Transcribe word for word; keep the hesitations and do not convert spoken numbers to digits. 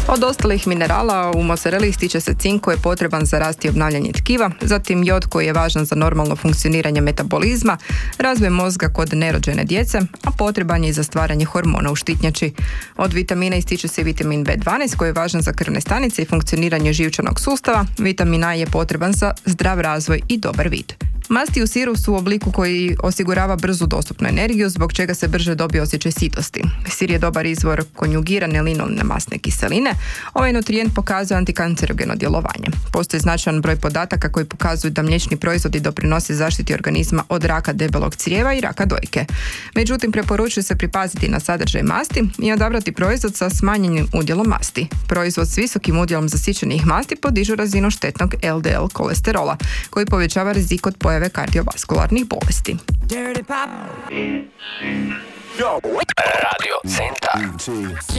Od ostalih minerala u mozzarelli ističe se cink koji je potreban za rast i obnavljanje tkiva, zatim jod koji je važan za normalno funkcioniranje metabolizma, razvoj mozga kod nerođene djece, a potreban je i za stvaranje hormona u štitnjači. Od vitamina ističe se i vitamin be dvanaest koji je važan za krvne stanice i funkcioniranje živčanog sustava. Vitamin A je potreban za zdrav razvoj i dobar vid. Masti u siru su u obliku koji osigurava brzu dostupnu energiju, zbog čega se brže dobije osjećaj sitosti. Sir je dobar izvor konjugirane linolne masne kiseline. Ovaj nutrijent pokazuje antikancerogeno djelovanje. Postoji značajan broj podataka koji pokazuju da mliječni proizvodi doprinose zaštiti organizma od raka debelog crijeva i raka dojke. Međutim, preporučuje se pripaziti na sadržaj masti i odabrati proizvod sa smanjenim udjelom masti. Proizvod s visokim udjelom zasićenih masti podižu razinu štetnog el de el kolesterola, koji povećava rizik od pojave kardiovaskularnih bolesti. Radio Centar.